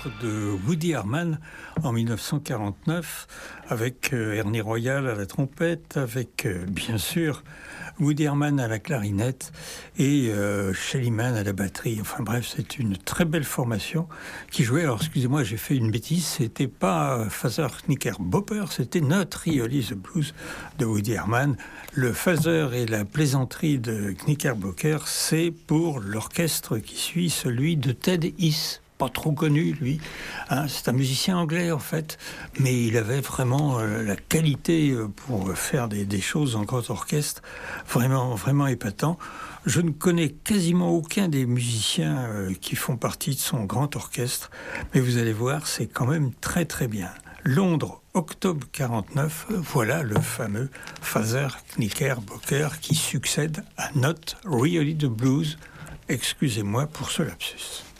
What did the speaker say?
orchestre de Woody Herman en 1949 avec Ernie Royal à la trompette, avec bien sûr Woody Herman à la clarinette et Shelly Manne à la batterie. Enfin bref, c'est une très belle formation qui jouait. Alors excusez-moi, j'ai fait une bêtise, c'était pas Father Knickerbocker, c'était Not Really the Blues de Woody Herman. Le phaser et la plaisanterie de Knickerbocker, c'est pour l'orchestre qui suit celui de Ted Hiss. Pas trop connu, lui. C'est un musicien anglais, en fait. Mais il avait vraiment la qualité pour faire des choses en grand orchestre. Vraiment, vraiment épatant. Je ne connais quasiment aucun des musiciens qui font partie de son grand orchestre. Mais vous allez voir, c'est quand même très, très bien. Londres, octobre 49, voilà le fameux Father Knickerbocker qui succède à Not Really the Blues. Excusez-moi pour ce lapsus.